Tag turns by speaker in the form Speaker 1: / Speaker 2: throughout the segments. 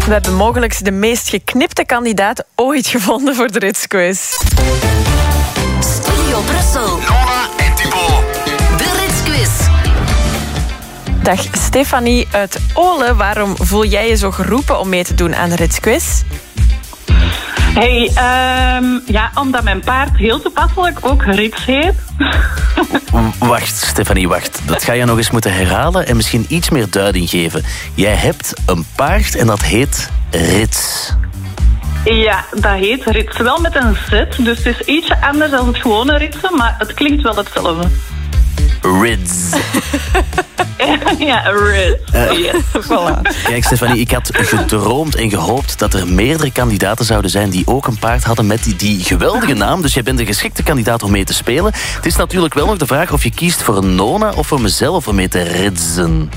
Speaker 1: We hebben mogelijk de meest geknipte kandidaat ooit gevonden voor de Ritsquiz.
Speaker 2: Studio Brussel.
Speaker 3: Nona en Thibaut.
Speaker 2: De Ritsquiz.
Speaker 1: Dag Stefanie uit Ole. Waarom voel jij je zo geroepen om mee te doen aan de Ritsquiz?
Speaker 4: Hey, omdat mijn paard heel toepasselijk ook Rits heet.
Speaker 5: Wacht, Stefanie, wacht. Dat ga je nog eens moeten herhalen en misschien iets meer duiding geven. Jij hebt een paard en dat heet Rits.
Speaker 4: Ja, dat heet Rits. Wel met een Z, dus het is ietsje anders dan het gewone ritsen, maar het klinkt wel hetzelfde.
Speaker 5: Rids.
Speaker 4: Ja, Rits. Yes.
Speaker 1: Voilà.
Speaker 5: Kijk, Stefanie, ik had gedroomd en gehoopt dat er meerdere kandidaten zouden zijn die ook een paard hadden met die geweldige naam. Dus jij bent een geschikte kandidaat om mee te spelen. Het is natuurlijk wel nog de vraag of je kiest voor een Nona of voor mezelf om mee te ritsen.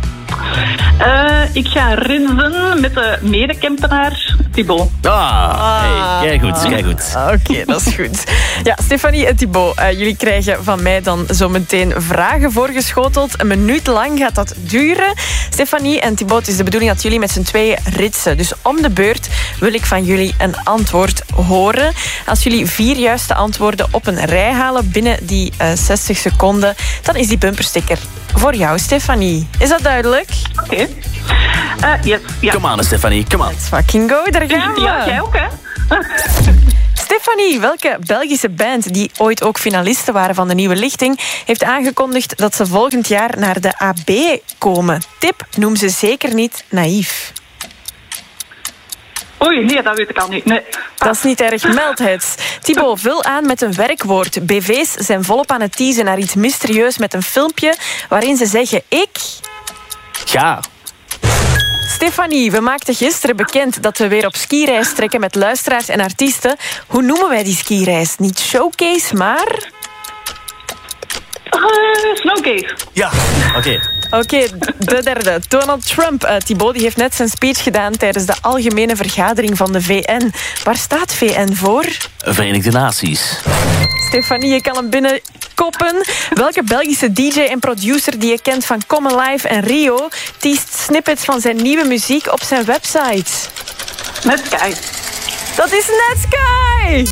Speaker 4: Ik ga ritsen met de medekempenaar Thibaut.
Speaker 5: Kijk goed.
Speaker 1: Oké, dat is goed. Ja, Stefanie en Thibaut, jullie krijgen van mij dan zometeen vragen voorgeschoteld. Een minuut lang gaat dat duren. Stefanie en Thibaut, het is de bedoeling dat jullie met z'n tweeën ritsen. Dus om de beurt wil ik van jullie een antwoord horen. Als jullie 4 juiste antwoorden op een rij halen binnen die 60 seconden, dan is die bumpersticker voor jou, Stefanie. Is dat duidelijk?
Speaker 4: Oké. Yes. Ja.
Speaker 5: Kom aan, Stefanie, kom aan.
Speaker 1: Let's fucking go, daar gaan we.
Speaker 4: Ja, jij ook, hè?
Speaker 1: Stefanie, welke Belgische band die ooit ook finalisten waren van de Nieuwe Lichting, heeft aangekondigd dat ze volgend jaar naar de AB komen? Tip, noem ze zeker niet naïef.
Speaker 4: Oei, nee, dat weet ik al niet. Nee.
Speaker 1: Dat is niet erg, meld het. Thibaut, vul aan met een werkwoord. BV's zijn volop aan het teasen naar iets mysterieus met een filmpje waarin ze zeggen ik...
Speaker 5: Ga.
Speaker 1: Stefanie, we maakten gisteren bekend dat we weer op skireis trekken met luisteraars en artiesten. Hoe noemen wij die skireis? Niet showcase, maar...
Speaker 4: Snowcase.
Speaker 5: Ja, oké.
Speaker 1: Oké, de derde. Donald Trump. Thibaut die heeft net zijn speech gedaan tijdens de algemene vergadering van de VN. Waar staat VN voor?
Speaker 5: Verenigde Naties.
Speaker 1: Stefanie, je kan hem binnenkoppen. Welke Belgische DJ en producer die je kent van Come Alive en Rio teast snippets van zijn nieuwe muziek op zijn website?
Speaker 4: Netsky.
Speaker 1: Dat is Netsky!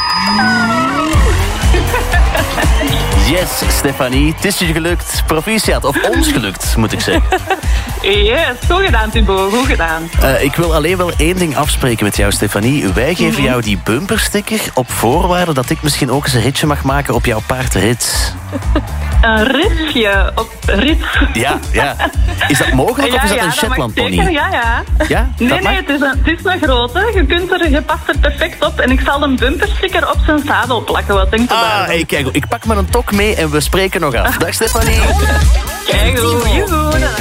Speaker 5: Yes, Stefanie, het is je gelukt. Proficiat, of ons gelukt, moet ik zeggen.
Speaker 4: Yes, goed gedaan, Thibaut. Goed gedaan.
Speaker 5: Ik wil alleen wel 1 ding afspreken met jou, Stefanie. Wij geven jou die bumpersticker op voorwaarde dat ik misschien ook eens een ritje mag maken op jouw paard Rits.
Speaker 4: Een ritsje op Rits.
Speaker 5: Ja. Is dat mogelijk of is dat een Shetland pony?
Speaker 4: Zeker, ja.
Speaker 5: Ja?
Speaker 4: Nee,
Speaker 5: Dat mag?
Speaker 4: het is een grote. Je past er perfect op. En ik zal een bumpersticker op zijn zadel plakken. Wat denkt u daarvan?
Speaker 5: Hey, kijk, ik pak me een tok mee en we spreken nog af. Dag, Stefanie.
Speaker 4: Kijk,